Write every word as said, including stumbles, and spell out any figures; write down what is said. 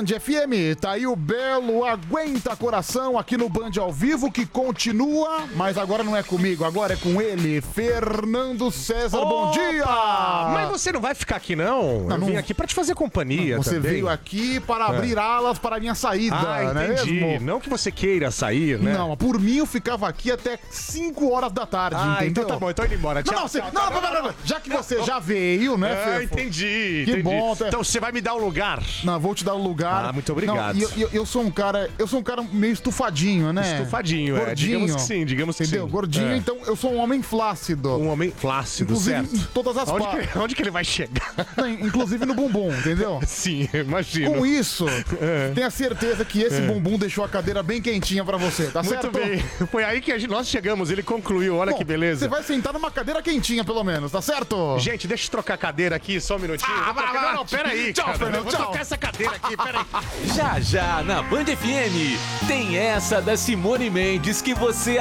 Band F M, tá aí o belo Aguenta Coração aqui no Band ao vivo, que continua, mas agora não é comigo, agora é com ele, Fernando César. Opa! Bom dia! Mas você não vai ficar aqui não? não Eu vim não... aqui pra te fazer companhia. Não, você também. veio aqui para abrir é. alas para a minha saída, ah, não é entendi. mesmo? Não que você queira sair, né? Não, por mim eu ficava aqui até cinco horas da tarde, ah, entendeu? então tá bom, então indo embora. Tchau, não, não, você... tchau, não, tchau, não, não, não, não, já que você já veio, né, Ah, Fefo? entendi, Que entendi. bom. Tá... Então você vai me dar o lugar? Não, vou te dar o lugar. Ah, muito obrigado. Não, eu, eu, eu sou um cara, eu sou um cara meio estufadinho, né? Estufadinho, gordinho. é. Digamos que sim, digamos que entendeu? sim. Gordinho, é. então eu sou um homem flácido. Um homem flácido, inclusive, certo. Em todas as onde partes. que, onde que ele vai chegar? Não, inclusive no bumbum, entendeu? Sim, imagino. Com isso, é. tenha certeza que esse é. bumbum deixou a cadeira bem quentinha pra você, tá muito certo? Muito bem. Foi aí que a gente, nós chegamos, ele concluiu, olha Bom, que beleza. Você vai sentar numa cadeira quentinha, pelo menos, tá certo? Gente, deixa eu trocar a cadeira aqui, só um minutinho. Ah, vai, vai, não, não, pera aí, tchau, cara. Fernando, Vou tchau. trocar essa cadeira aqui, pera aí. Já, já, na Band F M, tem essa da Simone Mendes que você